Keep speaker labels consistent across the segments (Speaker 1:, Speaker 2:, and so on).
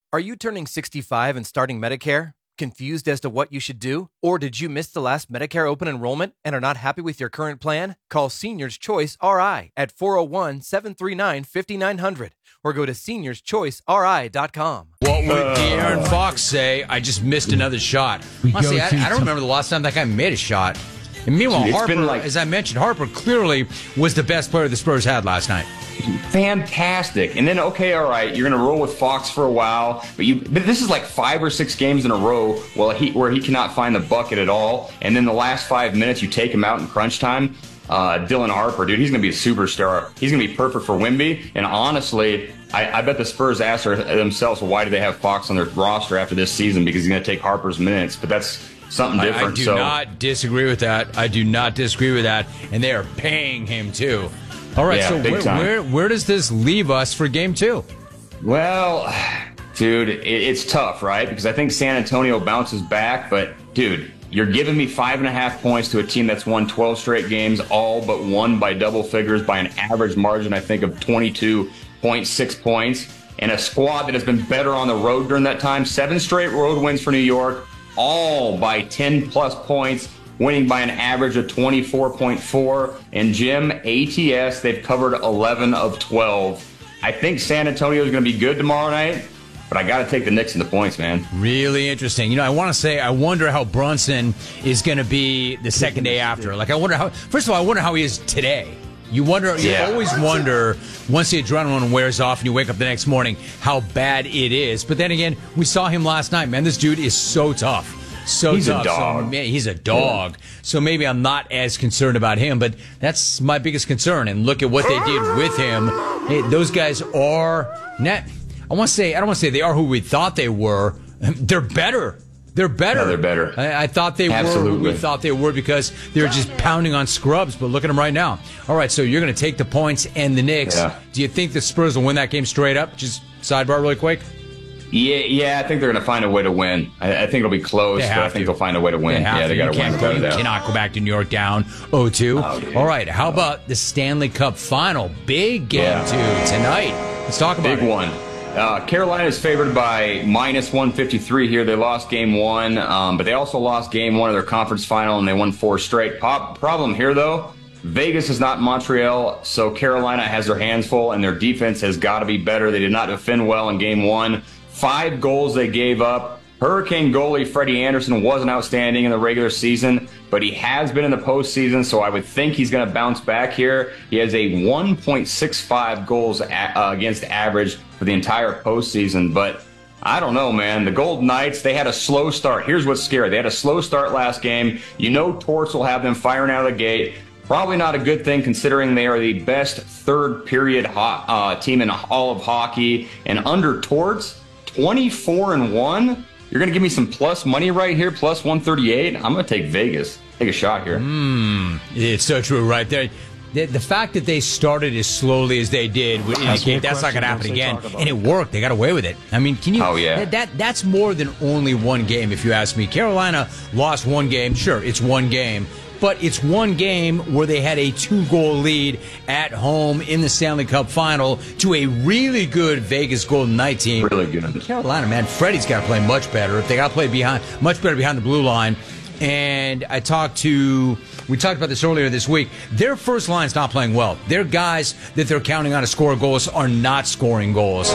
Speaker 1: Are you turning 65 and starting Medicare? Confused as to what you should do? Or did you miss the last Medicare open enrollment and are not happy with your current plan? Call Seniors Choice RI at 401-739-5900 or go to seniorschoiceri.com.
Speaker 2: What would De'Aaron Fox say? I just missed another shot. Honestly, I don't remember the last time that guy made a shot. And meanwhile,
Speaker 3: Dude,
Speaker 2: Harper, as I mentioned, Harper clearly was the best player the Spurs had last night.
Speaker 3: Fantastic. And then, okay, all right, you're going to roll with Fox for a while, but this is like 5 or 6 games in a row where he cannot find the bucket at all. And then the last 5 minutes, you take him out in crunch time. Dylan Harper, dude, he's going to be a superstar. He's going to be perfect for Wemby. And honestly, I bet the Spurs asked themselves, well, why do they have Fox on their roster after this season? Because he's going to take Harper's minutes. But that's something different.
Speaker 2: I do not disagree with that. I do not disagree with that. And they are paying him, too. All right,
Speaker 3: yeah,
Speaker 2: so where does this leave us for Game 2?
Speaker 3: Well, dude, it's tough, right? Because I think San Antonio bounces back. But, dude, you're giving me 5.5 points to a team that's won 12 straight games, all but won by double figures by an average margin, I think, of 22.6 points. And a squad that has been better on the road during that time. 7 straight road wins for New York, all by 10-plus points, winning by an average of 24.4. And Jim, ATS, they've covered 11 of 12. I think San Antonio is going to be good tomorrow night, but I got to take the Knicks in the points, man.
Speaker 2: Really interesting. You know, I wonder how Brunson is going to be the second day after. Like, first of all, I wonder how he is today. You always wonder, once the adrenaline wears off and you wake up the next morning, how bad it is. But then again, we saw him last night, man. This dude is so tough. He's tough.
Speaker 3: A dog.
Speaker 2: So, man, he's a dog. Yeah. So maybe I'm not as concerned about him, but that's my biggest concern. And look at what they did with him. Hey, those guys are net. I don't want to say they are who we thought they were. They're better. They're better.
Speaker 3: No, they're better.
Speaker 2: I thought they were who we thought they were because they were just pounding on scrubs, but look at them right now. All right, so you're going to take the points and the Knicks. Yeah. Do you think the Spurs will win that game straight up? Just sidebar really quick.
Speaker 3: Yeah, I think they're going to find a way to win. I think it'll be close, but I think they'll find a way to win. They got to win.
Speaker 2: You cannot go back to New York down 0-2. All right, how about the Stanley Cup Final? Big game 2 tonight. Let's talk about it.
Speaker 3: Big one. Carolina is favored by minus 153 here. They lost game 1, but they also lost game 1 of their conference final, and they won 4 straight. Problem here, though, Vegas is not Montreal, so Carolina has their hands full, and their defense has got to be better. They did not defend well in game 1. 5 goals they gave up. Hurricane goalie Freddie Anderson wasn't outstanding in the regular season, but he has been in the postseason, so I would think he's going to bounce back here. He has a 1.65 goals against average for the entire postseason, but I don't know, man. The Golden Knights, they had a slow start. Here's what's scary. They had a slow start last game. You know Torts will have them firing out of the gate. Probably not a good thing considering they are the best third-period team in all of hockey. And under Torts, 24-1. You're going to give me some plus money right here, plus 138. I'm going to take Vegas. Take a shot here.
Speaker 2: It's so true right there. The fact that they started as slowly as they did would indicate that's not going to happen again. And it worked. They got away with it. I mean, can you?
Speaker 3: Oh, yeah.
Speaker 2: That's more than only one game, if you ask me. Carolina lost one game. Sure, it's one game. But it's one game where they had a 2-goal lead at home in the Stanley Cup Final to a really good Vegas Golden Knight team.
Speaker 3: Really good.
Speaker 2: Carolina, man, Freddie's got to play much better. If they got to play much better behind the blue line. And we talked about this earlier this week. Their first line's not playing well. Their guys that they're counting on to score goals are not scoring goals.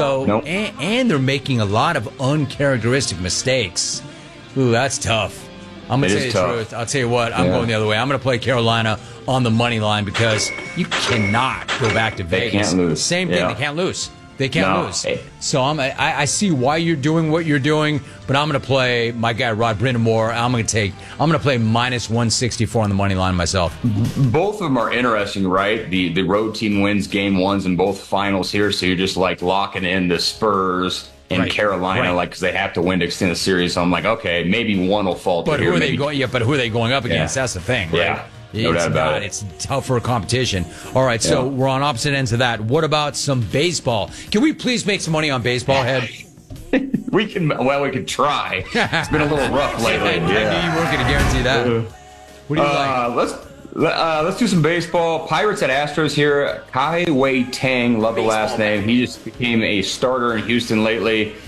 Speaker 2: And they're making a lot of uncharacteristic mistakes. Ooh, that's tough. I'm going to tell you the truth. I'll tell you what, I'm going the other way. I'm going to play Carolina on the money line because you cannot go back to Vegas.
Speaker 3: They can't lose.
Speaker 2: Same thing. They can't lose. They can't lose. So I see why you're doing what you're doing, but I'm going to play my guy Rod Brindamore. I'm going to play minus 164 on the money line myself.
Speaker 3: Both of them are interesting, right? The road team wins game 1s in both finals here, so you're just like locking in the Spurs in Carolina, like, because they have to win to extend the series. So I'm like, okay, maybe one will fall.
Speaker 2: But who are they going? Yeah, but who are they going up against? That's the thing, right?
Speaker 3: Yeah, no doubt about it.
Speaker 2: It's tougher competition. All right, so we're on opposite ends of that. What about some baseball? Can we please make some money on baseball, Head?
Speaker 3: We can try. It's been a little rough lately.
Speaker 2: You weren't going to guarantee that. What do you like?
Speaker 3: Let's do some baseball. Pirates at Astros here. Kai Wei Tang, love the last name. He just became a starter in Houston lately.